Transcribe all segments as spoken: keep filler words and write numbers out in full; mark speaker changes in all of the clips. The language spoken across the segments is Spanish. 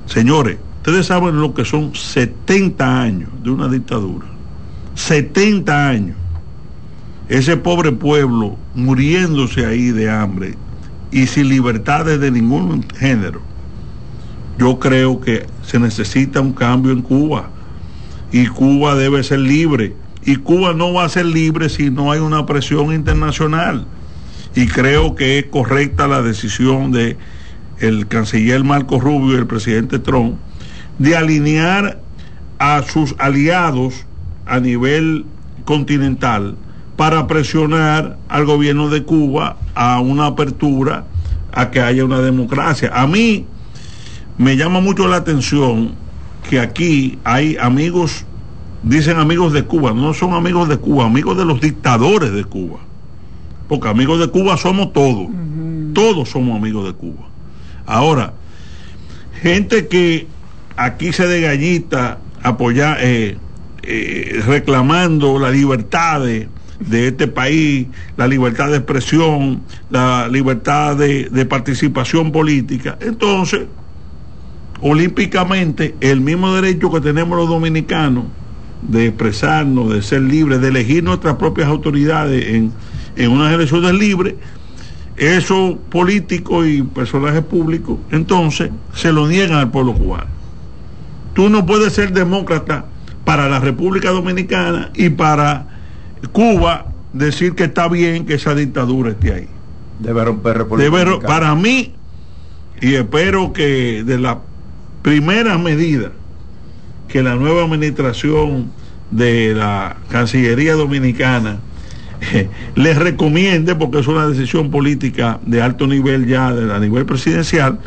Speaker 1: Señores, ustedes saben lo que son setenta años de una dictadura. setenta años. Ese pobre pueblo muriéndose ahí de hambre y sin libertades de ningún género. Yo creo que se necesita un cambio en Cuba y Cuba debe ser libre, y Cuba no va a ser libre si no hay una presión internacional, y creo que es correcta la decisión de el canciller Marco Rubio y el presidente Trump de alinear a sus aliados a nivel continental para presionar al gobierno de Cuba a una apertura, a que haya una democracia. A mí me llama mucho la atención que aquí hay amigos, dicen amigos de Cuba, no son amigos de Cuba, amigos de los dictadores de Cuba, porque amigos de Cuba somos todos, uh-huh. Todos somos amigos de Cuba. Ahora, gente que aquí se de gallita apoyar, eh, eh, reclamando la libertad de, de este país, la libertad de expresión, la libertad de, de participación política, entonces olímpicamente el mismo derecho que tenemos los dominicanos de expresarnos, de ser libres, de elegir nuestras propias autoridades en, en unas elecciones libres, esos políticos y personajes públicos entonces se lo niegan al pueblo cubano. Tú no puedes ser demócrata para la República Dominicana y para Cuba decir que está bien que esa dictadura esté ahí.
Speaker 2: Debe romper República
Speaker 1: Debe,
Speaker 2: Dominicana.
Speaker 1: para mí, y espero que de la primera medida que la nueva administración de la Cancillería Dominicana eh, les recomiende, porque es una decisión política de alto nivel ya, de, a nivel presidencial,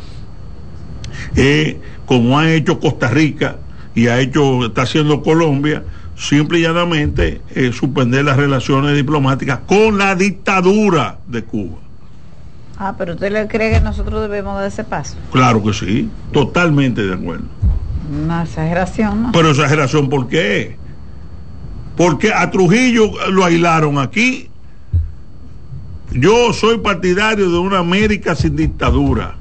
Speaker 1: eh, como ha hecho Costa Rica y ha hecho, está haciendo Colombia, simple y llanamente eh, suspender las relaciones diplomáticas con la dictadura de Cuba.
Speaker 3: Ah, pero ¿usted le cree que nosotros debemos dar ese paso?
Speaker 1: Claro que sí, totalmente de acuerdo.
Speaker 3: Una exageración, ¿no?
Speaker 1: Pero exageración, ¿por qué? Porque a Trujillo lo aislaron aquí. Yo soy partidario de una América sin dictadura.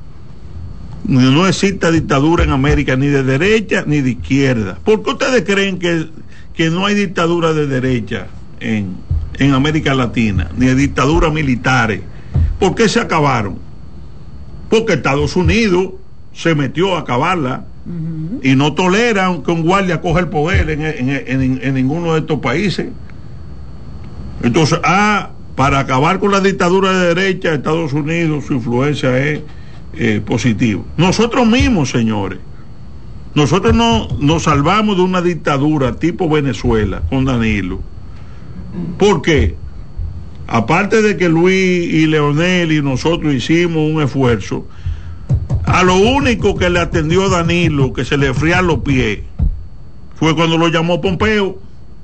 Speaker 1: No existe dictadura en América, ni de derecha ni de izquierda. ¿Por qué ustedes creen que, que no hay dictadura de derecha en, en América Latina, ni de dictaduras militares? ¿Por qué se acabaron? Porque Estados Unidos se metió a acabarla, uh-huh. Y no toleran que un guardia coja el poder en, en, en, en ninguno de estos países. Entonces, ah, para acabar con la dictadura de derecha, Estados Unidos, su influencia es eh, positiva. Nosotros mismos, señores, nosotros no, nos salvamos de una dictadura tipo Venezuela con Danilo. ¿Por qué? Aparte de que Luis y Leonel y nosotros hicimos un esfuerzo, a lo único que le atendió Danilo, que se le frían los pies, fue cuando lo llamó Pompeo.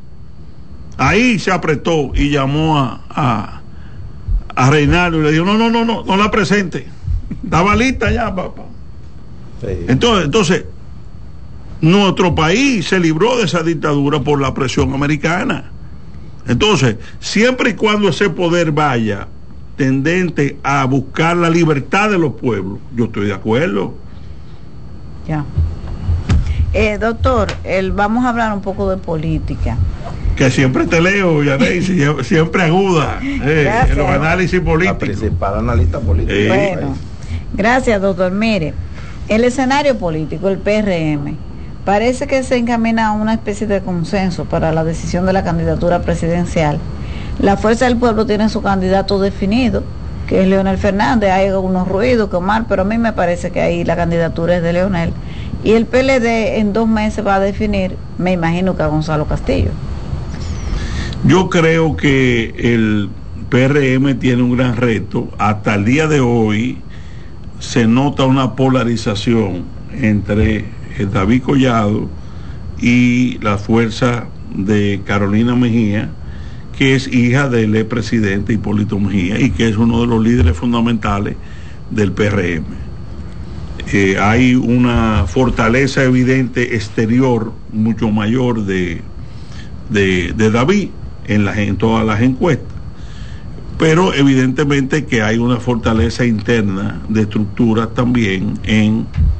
Speaker 1: Ahí se apretó y llamó a, a, a Reinaldo y le dijo, no, no, no, no, no la presente. Estaba lista ya, papá. Sí. Entonces, entonces, nuestro país se libró de esa dictadura por la presión americana. Entonces, siempre y cuando ese poder vaya tendente a buscar la libertad de los pueblos, yo estoy de acuerdo.
Speaker 3: Ya. Eh, doctor, el, vamos a hablar un poco de política.
Speaker 1: Que siempre te leo, Yaney, siempre aguda eh, en los análisis políticos.
Speaker 2: La principal analista política.
Speaker 3: Eh. Bueno, gracias, doctor. Mire, el escenario político, el P R M, parece que se encamina a una especie de consenso para la decisión de la candidatura presidencial. La Fuerza del Pueblo tiene su candidato definido, que es Leonel Fernández. Hay algunos ruidos, que Omar, pero a mí me parece que ahí la candidatura es de Leonel. Y el P L D en dos meses va a definir, me imagino, que a Gonzalo Castillo.
Speaker 1: Yo creo que el P R M tiene un gran reto. Hasta el día de hoy se nota una polarización entre David Collado y la fuerza de Carolina Mejía, que es hija del expresidente Hipólito Mejía y que es uno de los líderes fundamentales del P R M. Eh, hay una fortaleza evidente exterior mucho mayor de, de, de David en, la, en todas las encuestas, pero evidentemente que hay una fortaleza interna de estructuras también en